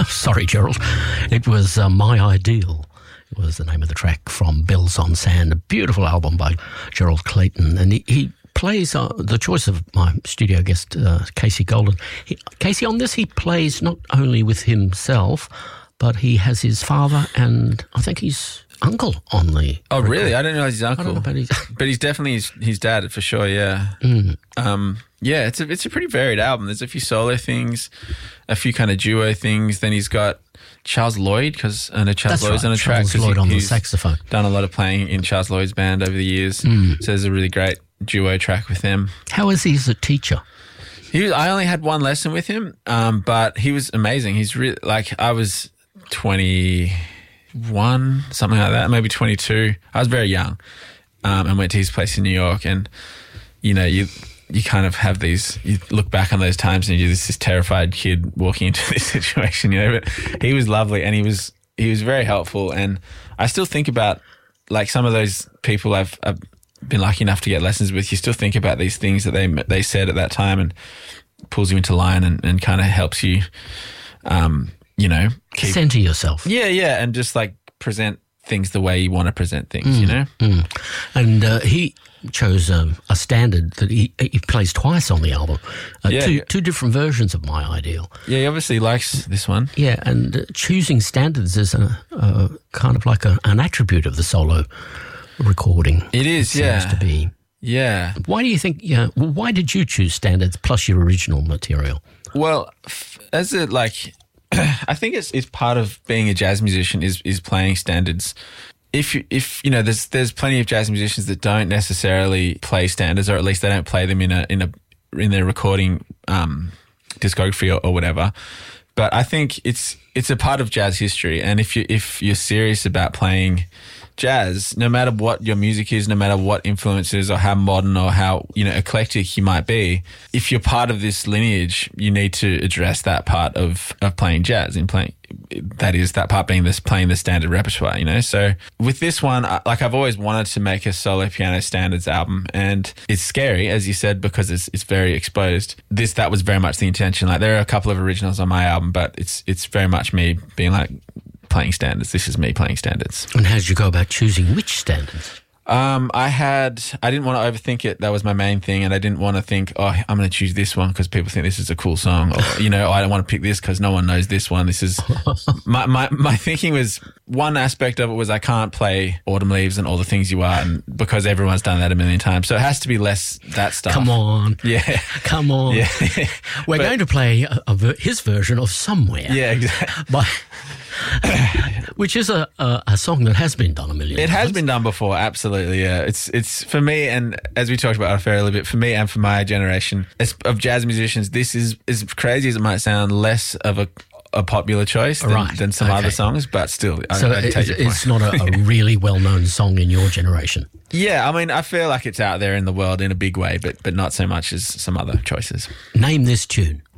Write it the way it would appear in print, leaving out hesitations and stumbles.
Sorry, Gerald. It was My Ideal. It was the name of the track from Bells on Sand, a beautiful album by Gerald Clayton. And he plays the choice of my studio guest, Casey Golden. Casey, on this, he plays not only with himself, but he has his father and I think his uncle on the... Oh, record. Really? I didn't know his uncle. But he's definitely his dad for sure, yeah. Yeah, it's a pretty varied album. There's a few solo things, a few kind of duo things. Then he's got Charles Lloyd, because I know Charles Lloyd's on a track. Charles Lloyd on the saxophone. Done a lot of playing in Charles Lloyd's band over the years. So there's a really great duo track with him. How is he as a teacher? I only had one lesson with him, but he was amazing. He's really, like, I was 21, something like that, maybe 22. I was very young, and went to his place in New York. And, you know, you kind of have these, you look back on those times and you're this terrified kid walking into this situation, you know, but he was lovely and he was very helpful. And I still think about, like, some of those people I've been lucky enough to get lessons with, you still think about these things that they said at that time, and pulls you into line and kind of helps you, you know, center yourself. Yeah. And just like present things the way you want to present things, you know? And he chose a standard that he plays twice on the album. Two different versions of My Ideal. Yeah, he obviously likes this one. Yeah, and choosing standards is a kind of like an attribute of the solo recording. It is, seems to be. Yeah. Why do you think, why did you choose standards plus your original material? Well, I think it's part of being a jazz musician is playing standards. If you know, there's plenty of jazz musicians that don't necessarily play standards, or at least they don't play them in their recording discography or whatever. But I think it's a part of jazz history, and if you're serious about playing jazz, no matter what your music is, no matter what influences or how modern or how, you know, eclectic you might be, if you're part of this lineage, you need to address that part of playing jazz and that is that part being playing the standard repertoire, you know. So with this one, I've always wanted to make a solo piano standards album, and it's scary, as you said, because it's very exposed. That was very much the intention. Like, there are a couple of originals on my album, but it's very much me being like, playing standards. This is me playing standards. And how did you go about choosing which standards? I didn't want to overthink it. That was my main thing. And I didn't want to think, I'm going to choose this one because people think this is a cool song. Or, you know, I don't want to pick this because no one knows this one. This is my thinking was, one aspect of it was I can't play Autumn Leaves and All the Things You Are, and because everyone's done that a million times. So it has to be less that stuff. Come on. Yeah. Come on. Yeah. We're going to play his version of Somewhere. Yeah, exactly. Which is a song that has been done a million times. It has been done before, absolutely, yeah. It's for me, and as we talked about off air a little bit, for me and for my generation of jazz musicians, this is, as crazy as it might sound, less of a popular choice than some other songs, but still, it's not a really well-known song in your generation. Yeah, I mean, I feel like it's out there in the world in a big way, but not so much as some other choices. Name this tune.